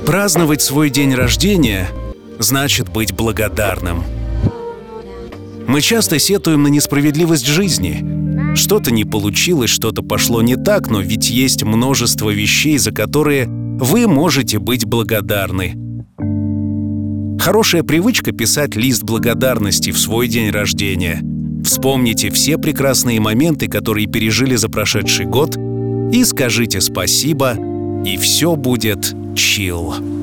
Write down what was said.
Праздновать свой день рождения значит быть благодарным. Мы часто сетуем на несправедливость жизни. Что-то не получилось, что-то пошло не так, но ведь есть множество вещей, за которые вы можете быть благодарны. Хорошая привычка — писать лист благодарности в свой день рождения. Вспомните все прекрасные моменты, которые пережили за прошедший год, и скажите спасибо, и все будет чилл.